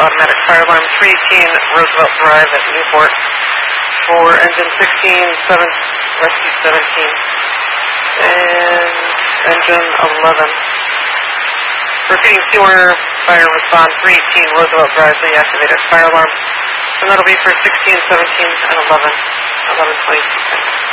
automatic fire alarm 318 Roosevelt Drive at Newport for engine 16, rescue 17, and engine 11. Repeating sewer fire respond 318 Roosevelt Drive, deactivated fire alarm, and that'll be for 16, 17, and 11, 11:22 seconds.